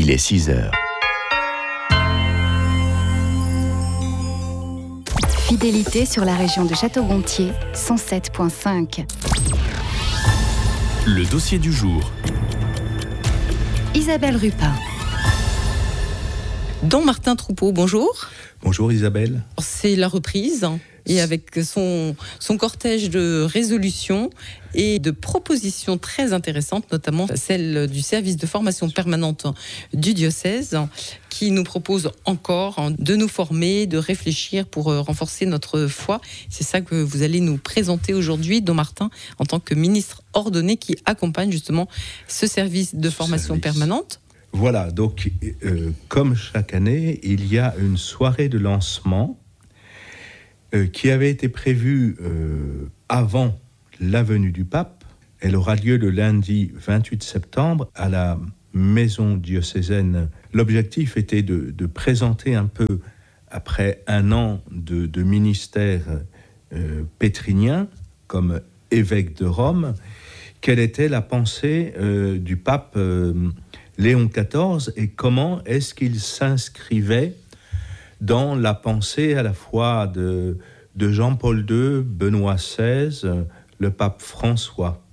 Il est 6 heures. Fidélité sur la région de Château-Gontier, 107.5. Le dossier du jour. Isabelle Rupin. Don Martin Troupeau, bonjour. Bonjour Isabelle. C'est la reprise et avec son cortège de résolutions et de propositions très intéressantes, notamment celle du service de formation permanente du diocèse qui nous propose encore de nous former, de réfléchir pour renforcer notre foi. C'est ça que vous allez nous présenter aujourd'hui, Don Martin, en tant que ministre ordonné qui accompagne justement ce service de formation permanente. Voilà, donc comme chaque année, il y a une soirée de lancement qui avait été prévue avant la venue du pape. Elle aura lieu le lundi 28 septembre à la maison diocésaine. L'objectif était de présenter un peu, après un an de ministère pétrinien comme évêque de Rome, quelle était la pensée du pape Léon XIV et comment est-ce qu'il s'inscrivait dans la pensée à la fois de Jean-Paul II, Benoît XVI, le pape François.